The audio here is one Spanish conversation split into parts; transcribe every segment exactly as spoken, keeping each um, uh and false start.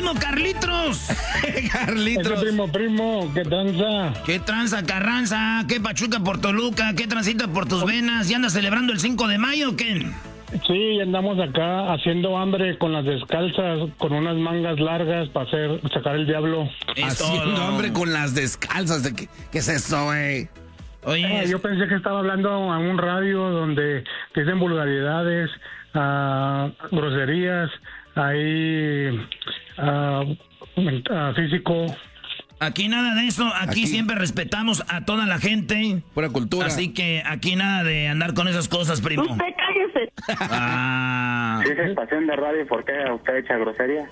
primo Carlitos. Carlitos. Ese primo, primo, ¿qué tranza? ¿Qué tranza, Carranza? ¿Qué pachuca por Toluca? ¿Qué transita por tus venas? ¿Y andas celebrando el cinco de mayo o qué? Sí, andamos acá haciendo hambre con las descalzas, con unas mangas largas para hacer sacar el diablo. Haciendo hambre con las descalzas. ¿De qué, ¿Qué es eso, güey? Oye, Ah, yo pensé que estaba hablando a un radio donde dicen vulgaridades, ah, groserías, ahí ah, ah, físico. aquí nada de eso. Aquí, Aquí. siempre respetamos a toda la gente. Pura cultura. Así que aquí nada de andar con esas cosas, primo. Usted cállese. Ah, Si es estación de radio, ¿por qué usted echa grosería?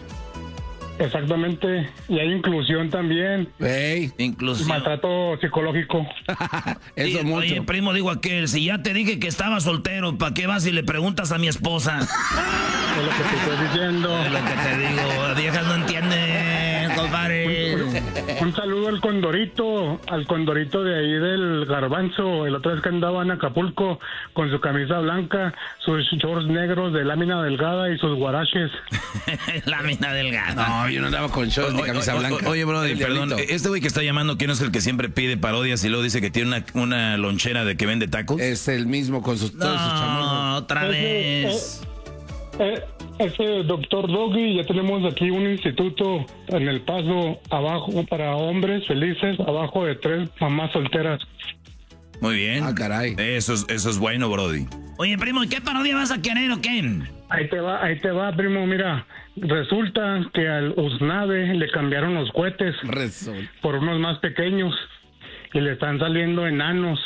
Exactamente. Y hay inclusión también. Ey, inclusive. Maltrato psicológico. eso Sí, mucho. Oye, primo, digo aquel, si ya te dije que estaba soltero, ¿para qué vas y le preguntas a mi esposa? Es lo que te estoy diciendo. Es lo que te digo, viejas no entienden, compadre. Un saludo al Condorito, al Condorito de ahí del Garbanzo, el otra vez que andaba en Acapulco con su camisa blanca, sus shorts negros de lámina delgada y sus guaraches. Lámina delgada. No, yo no andaba con shorts ni camisa Oye, blanca. Oye, brother, El perdón, diablito. este güey que está llamando, ¿quién es el que siempre pide parodias y luego dice que tiene una, una lonchera de que vende tacos? Es el mismo con sus, todos sus chamorros. No, otra Ese, vez. Eh, ese doctor Doggy, ya tenemos aquí un instituto en El Paso, abajo para hombres felices, abajo de tres mamás solteras. Muy bien. Ah, caray. Eso es, eso es bueno, brody. Oye, primo, ¿y qué parodia vas a querer o qué? Ahí te va, ahí te va, primo, mira, resulta que al Usnave le cambiaron los cohetes Resol. por unos más pequeños y le están saliendo enanos.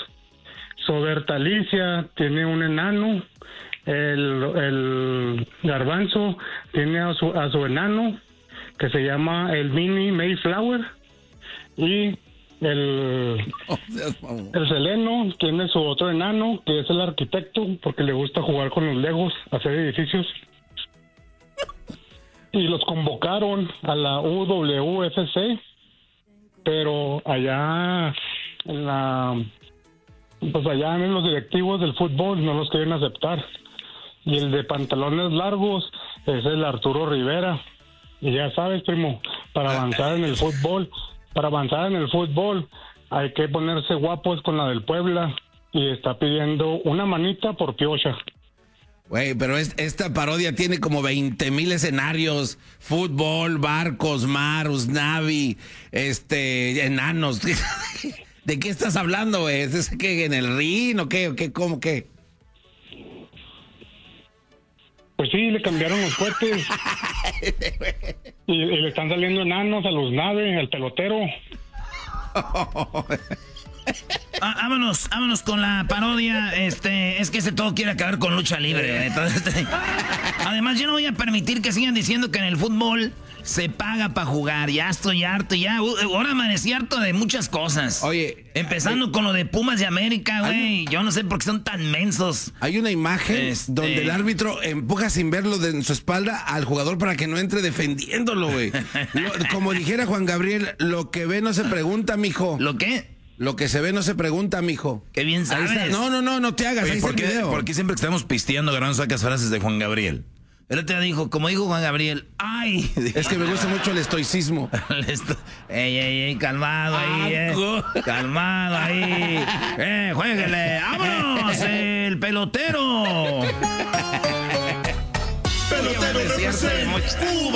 Sobertalicia tiene un enano, el, el Garbanzo tiene a su, a su enano que se llama el Mini Mayflower y el, Oh, seas mamón. el Seleno tiene su otro enano que es el arquitecto porque le gusta jugar con los legos, hacer edificios. Y los convocaron a la U W F C, pero allá en la pues allá en los directivos del fútbol no los quieren aceptar. Y el de pantalones largos es el Arturo Rivera. Y ya sabes, primo, para avanzar en el fútbol, para avanzar en el fútbol hay que ponerse guapos con la del Puebla y está pidiendo una manita por piocha. Güey, pero es- esta parodia tiene como veinte mil escenarios. Fútbol, barcos, mar, Usnavi, este, enanos. ¿De qué estás hablando, güey? ¿Es ese que en el ring o qué? ¿O qué? ¿Cómo qué? Pues sí, le cambiaron los cohetes. y, y le están saliendo enanos a los naves, al pelotero. Ah, vámonos, vámonos con la parodia. Este, es que ese todo quiere acabar con lucha libre. Entonces, este, además, yo no voy a permitir que sigan diciendo que en el fútbol se paga para jugar. Ya estoy harto, ya. Uh, ahora amanecí harto de muchas cosas. Oye, Empezando hay- con lo de Pumas de América, güey. hay- Yo no sé por qué son tan mensos. Hay una imagen Este- donde el árbitro empuja sin verlo de en su espalda al jugador para que no entre defendiéndolo, güey. Lo- Como dijera Juan Gabriel, lo que ve no se pregunta, mijo. ¿Lo qué? Lo que se ve no se pregunta, mijo. Qué bien Ahí sabes. está. No, no, no, no te hagas. Oye, Ahí está ¿por, el qué, video. por qué siempre que estamos pisteando, Garbanzo, sacas frases de Juan Gabriel? El otro día dijo, como dijo Juan Gabriel, ¡ay! Es que me gusta mucho el estoicismo. Esto- ey, ey, ey, calmado ahí, eh. Aco. Calmado ahí. Eh, juéguele. ¡Vámonos! El pelotero. Pelotero representa